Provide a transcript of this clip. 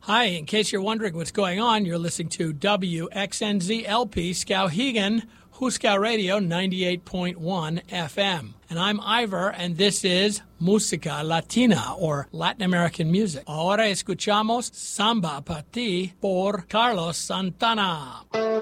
Hi, in case you're wondering what's going on, you're listening to WXNZ-LP Skowhegan, Huskow Radio 98.1 FM. And I'm Ivor, and this is Música Latina, or Latin American music. Ahora escuchamos Samba Pa' Ti por Carlos Santana.